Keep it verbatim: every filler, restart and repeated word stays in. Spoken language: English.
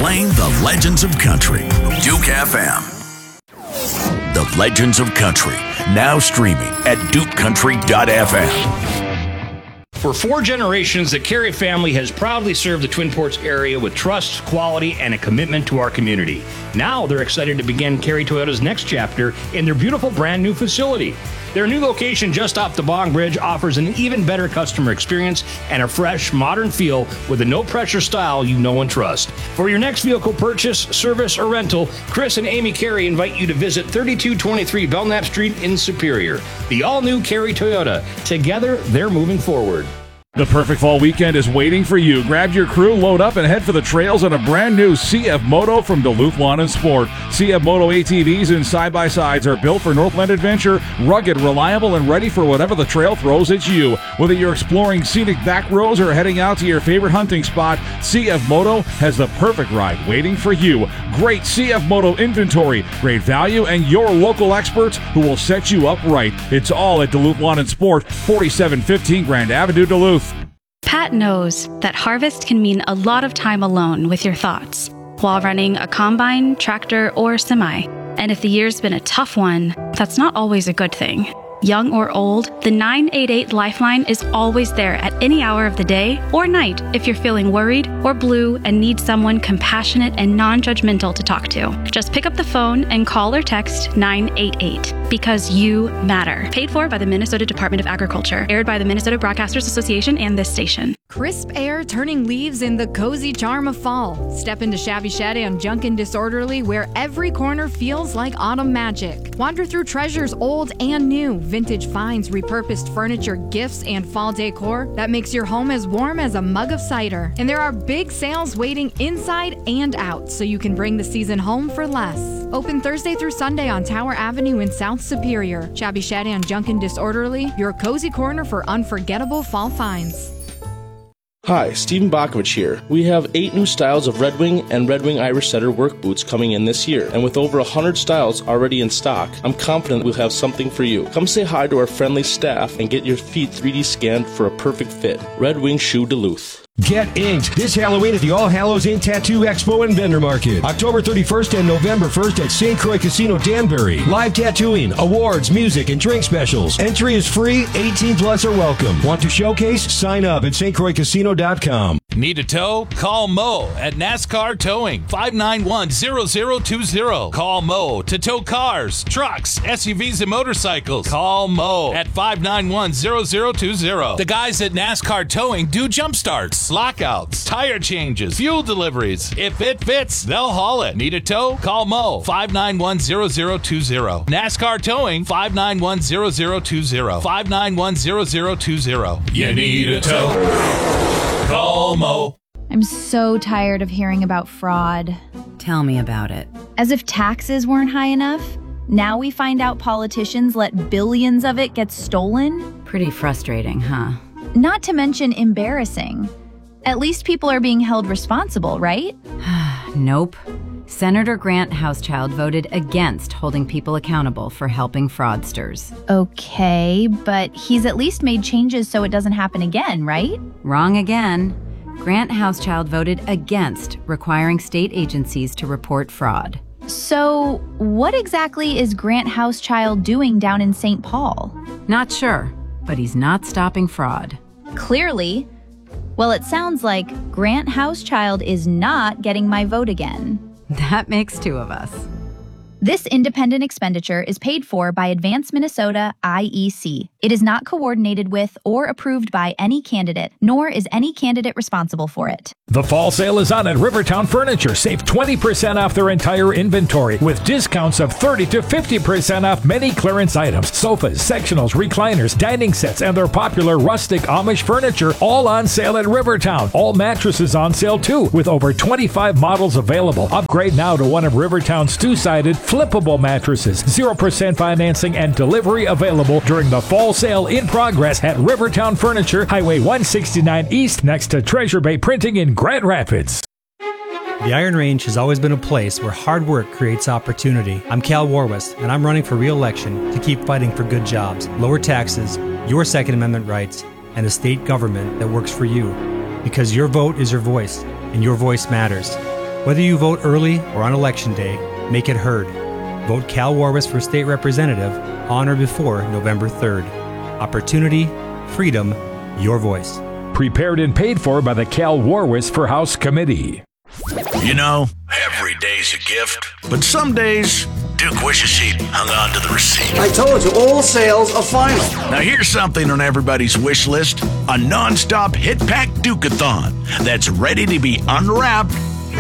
playing the legends of country. Duke F M. The Legends of Country, now streaming at duke country dot f m. For four generations, the Carey family has proudly served the Twin Ports area with trust, quality, and a commitment to our community. Now they're excited to begin Carey Toyota's next chapter in their beautiful brand new facility. Their new location just off the Bong Bridge offers an even better customer experience and a fresh, modern feel with a no-pressure style you know and trust. For your next vehicle purchase, service, or rental, Chris and Amy Carey invite you to visit thirty-two twenty-three Belknap Street in Superior. The all-new Carey Toyota. Together, they're moving forward. The perfect fall weekend is waiting for you. Grab your crew, load up, and head for the trails on a brand new C F Moto from Duluth Lawn and Sport. C F Moto A T Vs and side-by-sides are built for Northland adventure, rugged, reliable, and ready for whatever the trail throws at you. Whether you're exploring scenic back roads or heading out to your favorite hunting spot, C F Moto has the perfect ride waiting for you. Great C F Moto inventory, great value, and your local experts who will set you up right. It's all at Duluth Lawn and Sport, forty-seven fifteen Grand Avenue, Duluth. Pat knows that harvest can mean a lot of time alone with your thoughts while running a combine, tractor, or semi. And if the year's been a tough one, that's not always a good thing. Young or old, the nine eight eight Lifeline is always there at any hour of the day or night if you're feeling worried or blue and need someone compassionate and non-judgmental to talk to. Just pick up the phone and call or text nine eight eight because you matter. Paid for by the Minnesota Department of Agriculture. Aired by the Minnesota Broadcasters Association and this station. Crisp air turning leaves in the cozy charm of fall. Step into Shabby Shed and Junkin' Disorderly where every corner feels like autumn magic. Wander through treasures old and new. Vintage finds, repurposed furniture, gifts, and fall decor that makes your home as warm as a mug of cider. And there are big sales waiting inside and out, so you can bring the season home for less. Open Thursday through Sunday on Tower Avenue in South Superior. Shabby Shed and Junkin' Disorderly, your cozy corner for unforgettable fall finds. Hi, Stephen Bakovich here. We have eight new styles of Red Wing and Red Wing Irish Setter work boots coming in this year, and with over one hundred styles already in stock, I'm confident we'll have something for you. Come say hi to our friendly staff and get your feet three D scanned for a perfect fit. Red Wing Shoe Duluth. Get inked this Halloween at the All Hallows Ink Tattoo Expo and Vendor Market. October thirty-first and November first at Saint Croix Casino Danbury. Live tattooing, awards, music, and drink specials. Entry is free. eighteen plus are welcome. Want to showcase? Sign up at st croix casino dot com. Need a tow? Call Mo at NASCAR Towing. five nine one, zero zero two zero. Call Mo to tow cars, trucks, S U Vs, and motorcycles. Call Mo at five nine one, zero zero two zero. The guys at NASCAR Towing do jump starts, lockouts, tire changes, fuel deliveries. If it fits, they'll haul it. Need a tow? Call Mo, five nine one, zero zero two zero. NASCAR Towing, five nine one, zero zero two zero. five nine one, zero zero two zero. You need a tow? Call Mo. I'm so tired of hearing about fraud. Tell me about it. As if taxes weren't high enough, now we find out politicians let billions of it get stolen? Pretty frustrating, huh? Not to mention embarrassing. At least people are being held responsible, right? Nope. Senator Grant Housechild voted against holding people accountable for helping fraudsters. Okay, but he's at least made changes so it doesn't happen again, right? Wrong again. Grant Housechild voted against requiring state agencies to report fraud. So, what exactly is Grant Housechild doing down in Saint Paul? Not sure, but he's not stopping fraud. Clearly. Well, it sounds like Grant Housechild is not getting my vote again. That makes two of us. This independent expenditure is paid for by Advance Minnesota I E C. It is not coordinated with or approved by any candidate, nor is any candidate responsible for it. The fall sale is on at Rivertown Furniture. Save twenty percent off their entire inventory with discounts of thirty to fifty percent off many clearance items. Sofas, sectionals, recliners, dining sets, and their popular rustic Amish furniture all on sale at Rivertown. All mattresses on sale too, with over twenty-five models available. Upgrade now to one of Rivertown's two-sided flippable mattresses. zero percent financing and delivery available during the fall sale in progress at Rivertown Furniture, Highway one sixty-nine East, next to Treasure Bay Printing in Grand Rapids. The Iron Range has always been a place where hard work creates opportunity. I'm Cal Warwest, and I'm running for re-election to keep fighting for good jobs, lower taxes, your Second Amendment rights, and a state government that works for you. Because your vote is your voice, and your voice matters. Whether you vote early or on Election Day, make it heard. Vote Cal Warwest for state representative on or before November third. Opportunity, freedom, your voice. Prepared and paid for by the Cal Warwest for House Committee. You know, every day's a gift, but some days Duke wishes he'd hung on to the receipt. I told you, all sales are final. Now here's something on everybody's wish list. A non-stop hit-pack Duke-a-thon that's ready to be unwrapped